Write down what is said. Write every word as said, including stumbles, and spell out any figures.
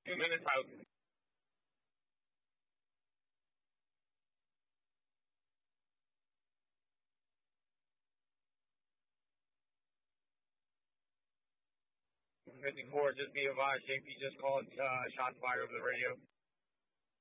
Two minutes out. fifty-four, just be advised, J P just called uh, shots fired over the radio.